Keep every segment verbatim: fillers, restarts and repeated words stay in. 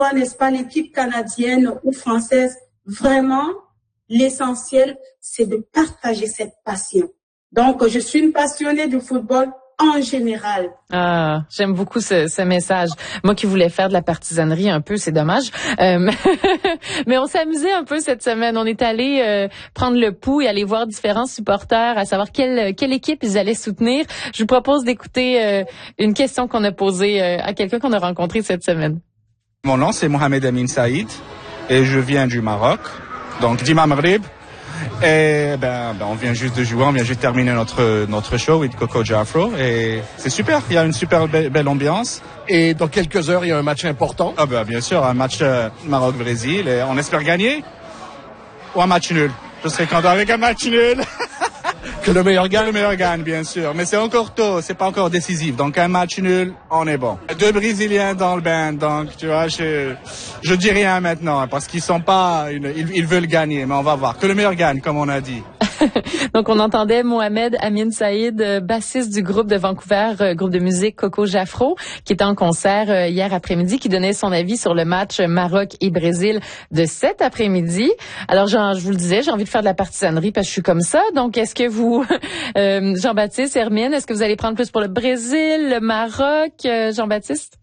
n'est-ce pas, l'équipe canadienne ou française, vraiment, l'essentiel, c'est de partager cette passion. Donc, je suis une passionnée du football en général. Ah, j'aime beaucoup ce, ce message. Moi qui voulais faire de la partisanerie un peu, c'est dommage. Euh, mais on s'est amusé un peu cette semaine. On est allé euh, prendre le pouls et aller voir différents supporters, à savoir quelle, quelle équipe ils allaient soutenir. Je vous propose d'écouter euh, une question qu'on a posée euh, à quelqu'un qu'on a rencontré cette semaine. Mon nom, c'est Mohamed Amin Saïd et je viens du Maroc, donc Dima Maghreb. Et ben, ben on vient juste de jouer, on vient juste de terminer notre notre show avec Coco Jafro et c'est super, il y a une super be- belle ambiance. Et dans quelques heures, il y a un match important. Ah ben bien sûr, un match euh, Maroc-Brésil et on espère gagner ou un match nul. Je serai content avec un match nul. Que le meilleur gagne. Que le meilleur gagne, bien sûr. Mais c'est encore tôt, c'est pas encore décisif. Donc un match nul, on est bon. Deux Brésiliens dans le band, donc tu vois, je je dis rien maintenant parce qu'ils sont pas, une, ils, ils veulent gagner, mais on va voir. Que le meilleur gagne, comme on a dit. Donc, on entendait Mohamed Amin Saïd, bassiste du groupe de Vancouver, euh, groupe de musique Coco Jafro, qui était en concert euh, hier après-midi, qui donnait son avis sur le match Maroc et Brésil de cet après-midi. Alors, Jean, je vous le disais, j'ai envie de faire de la partisanerie parce que je suis comme ça. Donc, est-ce que vous, euh, Jean-Baptiste, Hermine, est-ce que vous allez prendre plus pour le Brésil, le Maroc, euh, Jean-Baptiste?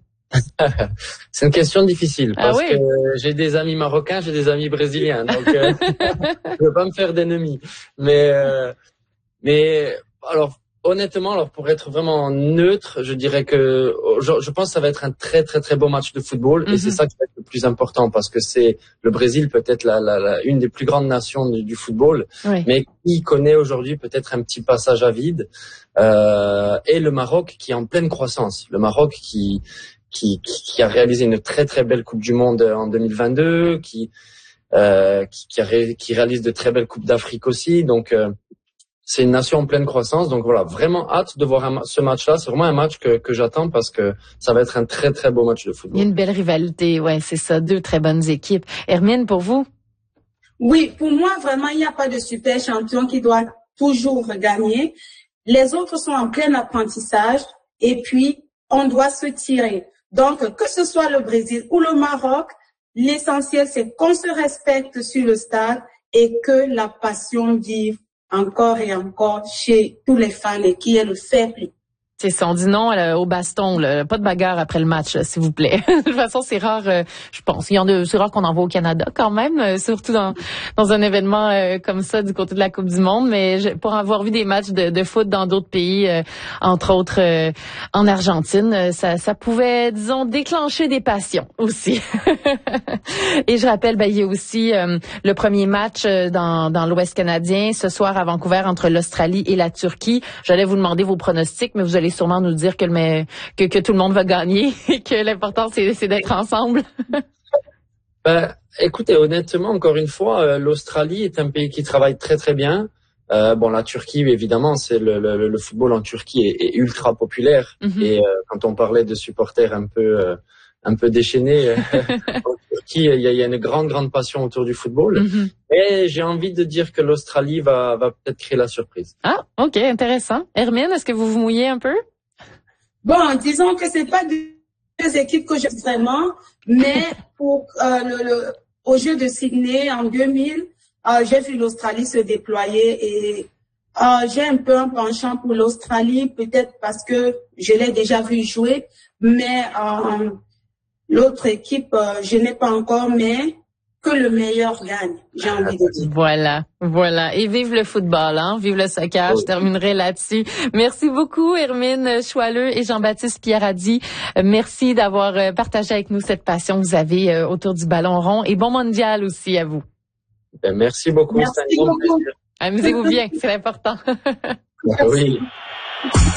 C'est une question difficile parce ah oui. que j'ai des amis marocains, j'ai des amis brésiliens, donc euh, je veux pas me faire d'ennemis. Mais euh, mais alors honnêtement, alors pour être vraiment neutre, je dirais que je, je pense que ça va être un très très très beau match de football mm-hmm. et c'est ça qui va être le plus important parce que c'est le Brésil peut-être la, la, la une des plus grandes nations du, du football, oui. mais qui connaît aujourd'hui peut-être un petit passage à vide euh, et le Maroc qui est en pleine croissance, le Maroc qui Qui, qui a réalisé une très très belle Coupe du Monde en deux mille vingt-deux, qui euh, qui, qui, a ré, qui réalise de très belles Coupes d'Afrique aussi. Donc euh, c'est une nation en pleine croissance. Donc voilà, vraiment hâte de voir un, ce match-là. C'est vraiment un match que, que j'attends parce que ça va être un très très beau match de football. Il y a une belle rivalité, ouais, c'est ça, deux très bonnes équipes. Hermine, pour vous? Oui, pour moi vraiment il n'y a pas de super champion qui doit toujours gagner. Les autres sont en plein apprentissage et puis on doit se tirer. Donc, que ce soit le Brésil ou le Maroc, l'essentiel, c'est qu'on se respecte sur le stade et que la passion vive encore et encore chez tous les fans et qui est le fair play. C'est ça, on dit non euh, au baston, là. Pas de bagarre après le match, là, s'il vous plaît. De toute façon, c'est rare, euh, je pense. Il y en a, c'est rare qu'on en voit au Canada quand même, euh, surtout dans dans un événement euh, comme ça du côté de la Coupe du Monde. Mais je, pour avoir vu des matchs de, de foot dans d'autres pays, euh, entre autres euh, en Argentine, euh, ça ça pouvait, disons, déclencher des passions aussi. Et je rappelle, ben il y a aussi euh, le premier match euh, dans dans l'Ouest canadien ce soir à Vancouver entre l'Australie et la Turquie. J'allais vous demander vos pronostics, mais vous allez sûrement nous dire que le mais, que, que tout le monde va gagner et que l'important c'est, c'est d'être ensemble. Ben, écoutez, honnêtement, encore une fois, euh, l'Australie est un pays qui travaille très très bien. Euh, bon, la Turquie, évidemment, c'est le, le, le football en Turquie est, est ultra populaire. Mm-hmm. Et euh, quand on parlait de supporters un peu euh, un peu déchaînés, en Turquie, il y a, il y a une grande grande passion autour du football. Mm-hmm. Et j'ai envie de dire que l'Australie va va peut-être créer la surprise. Ah, ok, intéressant. Hermine, est-ce que vous vous mouillez un peu? Bon, disons que c'est pas deux équipes que j'aime vraiment, mais pour euh, le, le au jeu de Sydney en deux mille, euh, j'ai vu l'Australie se déployer et euh, j'ai un peu un penchant pour l'Australie, peut-être parce que je l'ai déjà vu jouer, mais euh, l'autre équipe, euh, je n'ai pas encore, mais que le meilleur gagne, j'ai envie de dire. Voilà, voilà. Et vive le football, hein, vive le soccer. Je terminerai là-dessus. Merci beaucoup, Hermine Choileux et Jean-Baptiste Pierradi. Merci d'avoir partagé avec nous cette passion que vous avez autour du ballon rond. Et bon mondial aussi à vous. Ben, merci beaucoup. Merci beaucoup. Amusez-vous bien, c'est important. Oui.